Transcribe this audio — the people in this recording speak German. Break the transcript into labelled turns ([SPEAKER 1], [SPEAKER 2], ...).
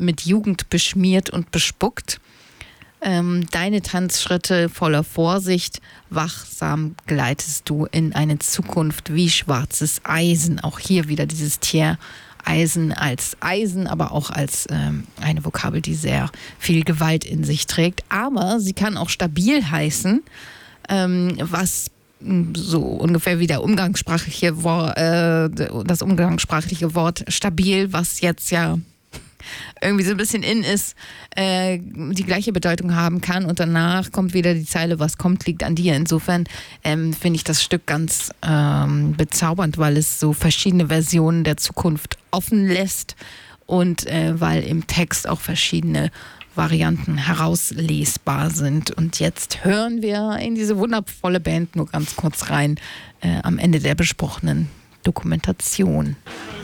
[SPEAKER 1] mit Jugend beschmiert und bespuckt. Deine Tanzschritte voller Vorsicht, wachsam gleitest du in eine Zukunft wie schwarzes Eisen. Auch hier wieder dieses Tier Eisen als Eisen, aber auch als eine Vokabel, die sehr viel Gewalt in sich trägt. Aber sie kann auch stabil heißen, was so ungefähr wie das umgangssprachliche Wort stabil, was jetzt ja irgendwie so ein bisschen in ist, die gleiche Bedeutung haben kann. Und danach kommt wieder die Zeile, was kommt, liegt an dir. Insofern finde ich das Stück ganz bezaubernd, weil es so verschiedene Versionen der Zukunft offen lässt und weil im Text auch verschiedene Varianten herauslesbar sind. Und jetzt hören wir in diese wundervolle Band nur ganz kurz rein am Ende der besprochenen Dokumentation.